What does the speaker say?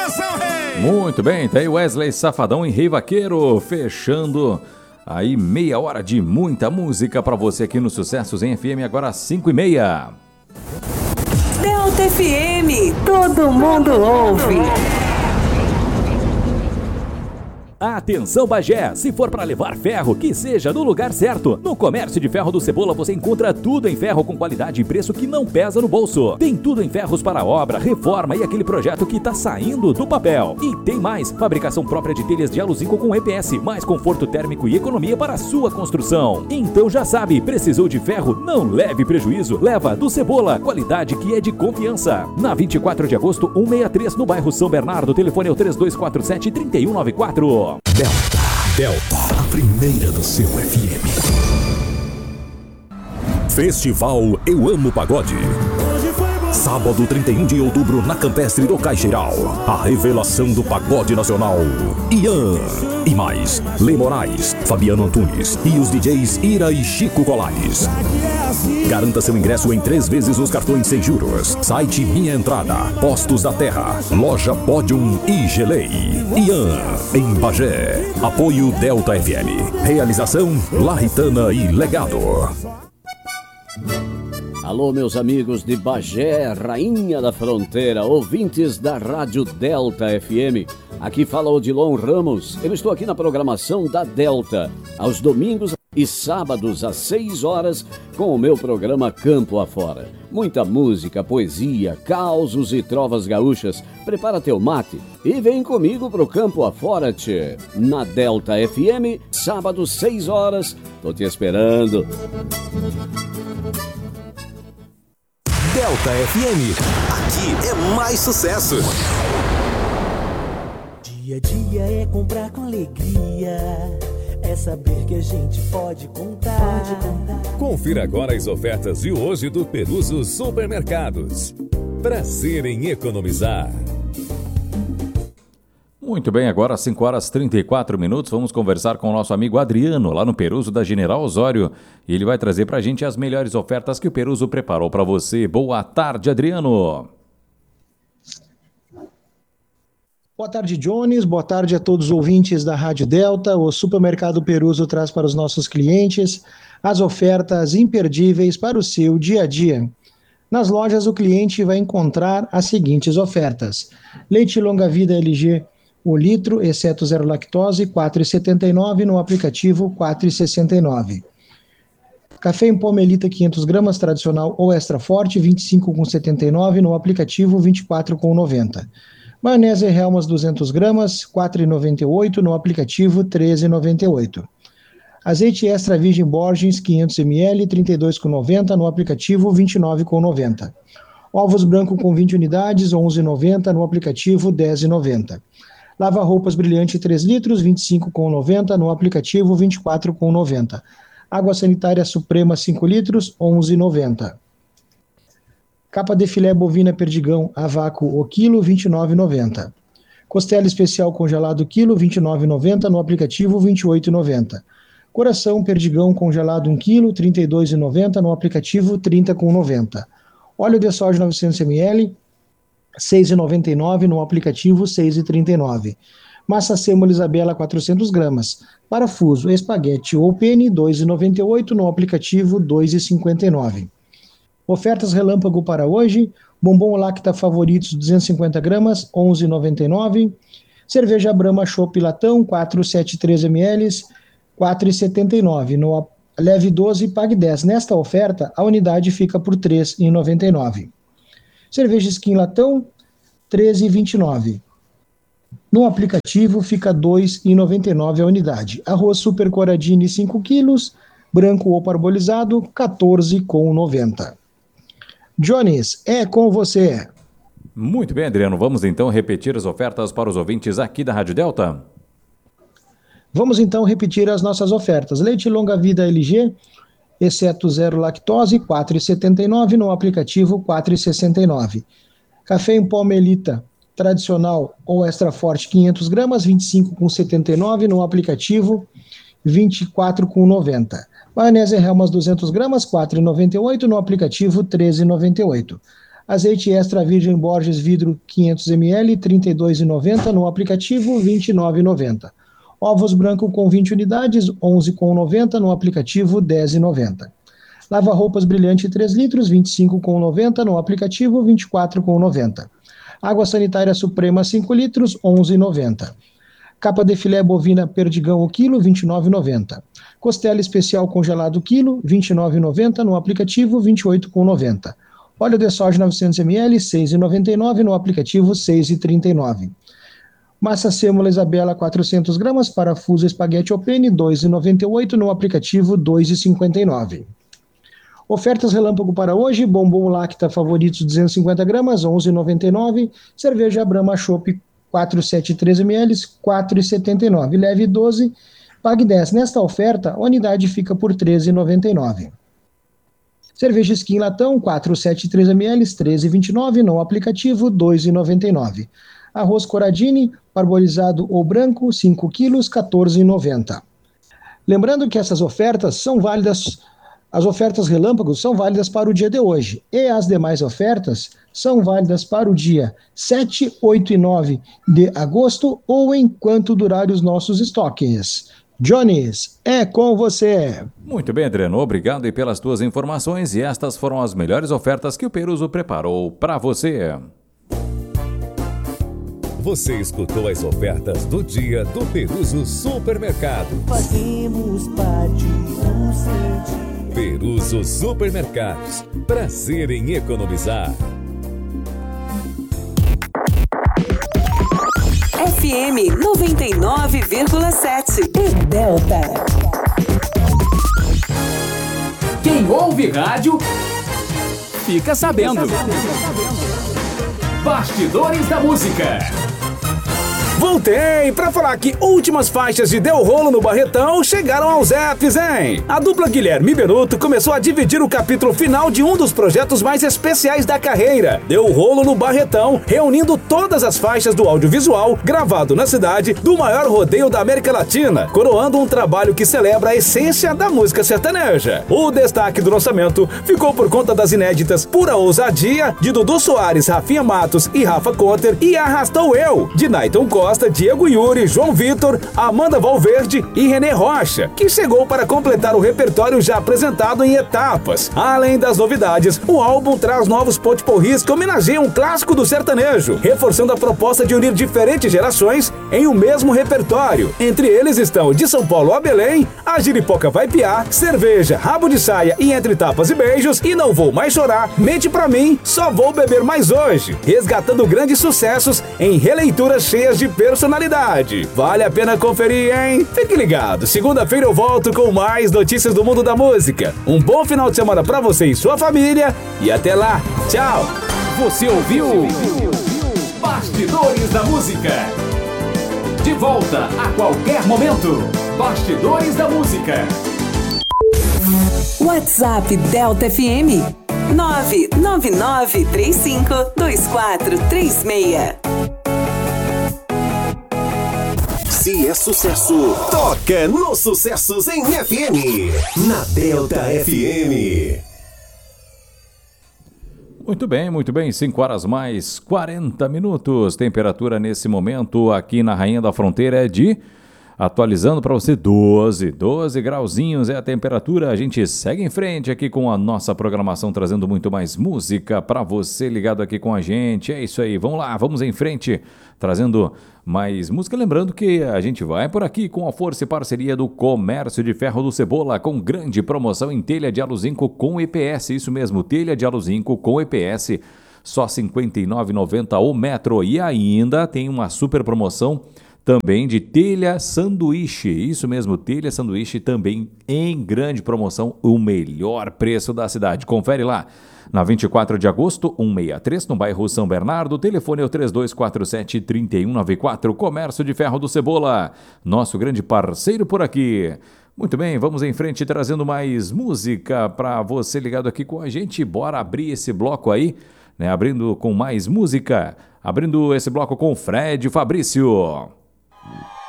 atenção, rei! Muito bem, tá aí Wesley Safadão e Rei Vaqueiro, fechando aí meia hora de muita música pra você aqui no Sucessos em FM, agora às 5h30. Delta FM, todo mundo ouve. Atenção Bagé, se for para levar ferro, que seja no lugar certo. No Comércio de Ferro do Cebola você encontra tudo em ferro com qualidade e preço que não pesa no bolso. Tem tudo em ferros para obra, reforma e aquele projeto que tá saindo do papel. E tem mais, fabricação própria de telhas de aluzinco com EPS, mais conforto térmico e economia para a sua construção. Então já sabe, precisou de ferro? Não leve prejuízo, leva do Cebola, qualidade que é de confiança. Na 24 de agosto, 163 no bairro São Bernardo, telefone é o 3247-3194. Delta, a primeira do seu FM. Festival Eu Amo Pagode. Sábado 31 de outubro na Campestre do Caixeiral. A revelação do pagode nacional. Ian. E mais, Lê Moraes, Fabiano Antunes e os DJs Ira e Chico Colares. Garanta seu ingresso em 3 vezes nos cartões sem juros. Site Minha Entrada, Postos da Terra, Loja Podium e Gelei. Ian, em Bagé. Apoio Delta FM. Realização Larritana e Legado. Alô, meus amigos de Bagé, Rainha da Fronteira, ouvintes da Rádio Delta FM. Aqui fala Odilon Ramos. Eu estou aqui na programação da Delta, aos domingos e sábados às 6 horas, com o meu programa Campo Afora. Muita música, poesia, causos e trovas gaúchas. Prepara teu mate e vem comigo pro Campo Afora, tchê. Na Delta FM, sábado 6 horas. Tô te esperando. Delta FM, aqui é mais sucesso. Dia a dia é comprar com alegria, é saber que a gente pode contar. Confira agora as ofertas de hoje do Peruso Supermercados. Prazer em economizar. Muito bem, agora às 5h34, vamos conversar com o nosso amigo Adriano, lá no Peruso da General Osório. E ele vai trazer pra gente as melhores ofertas que o Peruso preparou para você. Boa tarde, Adriano. Boa tarde, Jones. Boa tarde a todos os ouvintes da Rádio Delta. O Supermercado Peruso traz para os nossos clientes as ofertas imperdíveis para o seu dia a dia. Nas lojas, o cliente vai encontrar as seguintes ofertas: leite longa-vida LG, o litro, exceto zero lactose, R$ 4,79, no aplicativo R$ 4,69. Café em pó Melita 500 gramas, tradicional ou extra forte, R$ 25,79, no aplicativo R$ 24,90. Maionese Helmas 200 gramas, R$ 4,98, no aplicativo R$ 13,98. Azeite extra virgem Borges 500 ml, R$ 32,90, no aplicativo R$ 29,90. Ovos branco com 20 unidades, R$ 11,90, no aplicativo R$ 10,90. Lava-roupas brilhante 3 litros, R$ 25,90, no aplicativo R$ 24,90. Água sanitária Suprema 5 litros, R$ 11,90. Capa de filé bovina perdigão a vácuo o quilo, R$ 29,90. Costela especial congelado quilo, R$ 29,90, no aplicativo R$ 28,90. Coração perdigão congelado 1 kg, R$ 32,90, no aplicativo R$ 30,90. Óleo de soja 900 ml, R$ 6,99, no aplicativo R$ 6,39. Massa sêmola Isabela 400 gramas. Parafuso, espaguete ou pene, R$ 2,98, no aplicativo R$ 2,59. Ofertas relâmpago para hoje: bombom Lacta Favoritos 250 gramas, R$ 11,99. Cerveja Brahma Chopp Latão 473 ml, R$ 4,79. No leve 12 e pague 10. Nesta oferta, a unidade fica por R$ 3,99. Cerveja Skin Latão, R$ 13,29. No aplicativo fica R$ 2,99 a unidade. Arroz Super Coradini 5 quilos, branco ou parbolizado, R$ 14,90. Jones, é com você. Muito bem, Adriano. Vamos então repetir as ofertas para os ouvintes aqui da Rádio Delta? Vamos então repetir as nossas ofertas. Leite longa-vida LG, exceto zero lactose, R$ 4,79, no aplicativo R$ 4,69. Café em pó Melita, tradicional ou extra forte 500 gramas, R$ 25,79, no aplicativo R$ 24,90. Maionese Helmas 200 gramas, R$ 4,98, no aplicativo R$ 13,98. Azeite extra virgem Borges vidro 500 ml, R$ 32,90 no aplicativo, R$ 29,90. Ovos branco com 20 unidades, R$ 11,90 no aplicativo, R$ 10,90. Lava-roupas brilhante 3 litros, R$ 25,90 no aplicativo, R$ 24,90. Água sanitária Suprema 5 litros, R$ 11,90. Capa de filé bovina perdigão o quilo, R$ 29,90. Costela especial congelado quilo, R$ 29,90 no aplicativo, R$ 28,90. Óleo de soja 900 ml, R$ 6,99 no aplicativo, R$ 6,39. Massa sêmola Isabela 400 gramas, parafuso espaguete Opene, R$ 2,98 no aplicativo, R$ 2,59. Ofertas relâmpago para hoje: bombom Lacta favoritos 250 gramas, R$ 11,99. Cerveja Brahma Chopp 473 ml, R$ 4,79. Leve 12, pague 10. Nesta oferta, a unidade fica por R$ 13,99. Cerveja Skin Latão 473 ml, R$ 13,29. No aplicativo, R$ 2,99. Arroz Coradini, parbolizado ou branco, 5 quilos, R$ 14,90. Lembrando que essas ofertas são válidas, as ofertas relâmpagos são válidas para o dia de hoje, e as demais ofertas são válidas para o dia 7, 8 e 9 de agosto, ou enquanto durar os nossos estoques. Jones, é com você. Muito bem, Adriano, obrigado e pelas tuas informações, e estas foram as melhores ofertas que o Peruso preparou para você. Você escutou as ofertas do dia do Peruso Supermercado. Fazemos parte do seu dia. Peruso Supermercados. Prazer em economizar. FM 99,7 e Delta. Quem ouve rádio, fica sabendo. Bastidores da Música. Voltei pra falar que últimas faixas de Deu Rolo no Barretão chegaram aos apps, hein? A dupla Guilherme e Benuto começou a dividir o capítulo final de um dos projetos mais especiais da carreira, Deu Rolo no Barretão, reunindo todas as faixas do audiovisual gravado na cidade do maior rodeio da América Latina, coroando um trabalho que celebra a essência da música sertaneja. O destaque do lançamento ficou por conta das inéditas Pura Ousadia, de Dudu Soares, Rafinha Matos e Rafa Conter, e Arrastou Eu, de Nayton Costa, Diego Yuri, João Vitor, Amanda Valverde e René Rocha, que chegou para completar o repertório já apresentado em etapas. Além das novidades, o álbum traz novos potpourris que homenageiam um clássico do sertanejo, reforçando a proposta de unir diferentes gerações em um mesmo repertório. Entre eles estão De São Paulo a Belém, A Giripoca Vai Piar, Cerveja, Rabo de Saia e Entre Tapas e Beijos, e Não Vou Mais Chorar, Mente Pra Mim, Só Vou Beber Mais Hoje, resgatando grandes sucessos em releituras cheias de personalidade. Vale a pena conferir, hein? Fique ligado, segunda-feira eu volto com mais notícias do mundo da música. Um bom final de semana pra você e sua família, e até lá. Tchau! Você ouviu Bastidores da Música. De volta a qualquer momento. Bastidores da Música. WhatsApp Delta FM 999352436. Se é sucesso, toca nos sucessos em FM. Na Delta FM. Muito bem, 5 horas mais 40 minutos. Temperatura nesse momento aqui na Rainha da Fronteira é de... Atualizando para você, 12 grauzinhos é a temperatura. A gente segue em frente aqui com a nossa programação, trazendo muito mais música para você ligado aqui com a gente. É isso aí, vamos lá, vamos em frente, trazendo mais música. Lembrando que a gente vai por aqui com a força e parceria do Comércio de Ferro do Cebola, com grande promoção em telha de aluzinco com EPS. Isso mesmo, telha de aluzinco com EPS, só R$ 59,90 o metro. E ainda tem uma super promoção também de telha sanduíche, isso mesmo, telha sanduíche também em grande promoção, o melhor preço da cidade. Confere lá, na 24 de agosto, 163, no bairro São Bernardo, telefone é o 3247-3194, Comércio de Ferro do Cebola, nosso grande parceiro por aqui. Muito bem, vamos em frente trazendo mais música para você ligado aqui com a gente. Bora abrir esse bloco aí, né? Abrindo com mais música, abrindo esse bloco com Fred Fabrício.